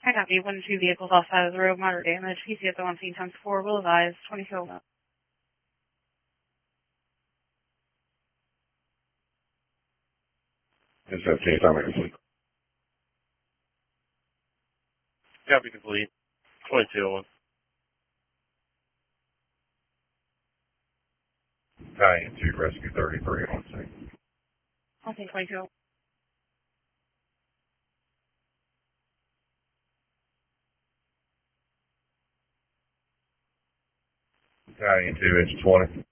I copy. 1 2 vehicles off side of the road, moderate damage. PCS on scene times 4, will advise, 22. It's 15, time complete. Copy complete. 2201. Battalion 2, rescue 33 on scene. I'll take 22. Battalion 2, it's 20.